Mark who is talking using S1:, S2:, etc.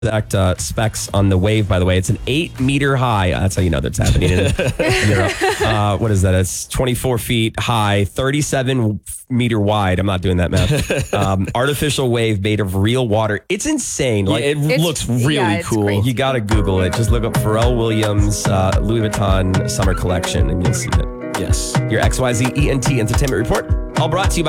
S1: exact specs on the Wave, by the way. It's an 8-meter high. That's how you know that's happening in Europe. What is that? It's 24 feet high, 37-meter wide. I'm not doing that math. Artificial wave made of real water. It's insane.
S2: Like it looks really cool.
S3: Crazy.
S1: You got to Google it. Just look up Pharrell Williams Louis Vuitton summer collection, and you'll see it.
S2: Yes.
S1: Your XYZ ENT Entertainment Report, all brought to you by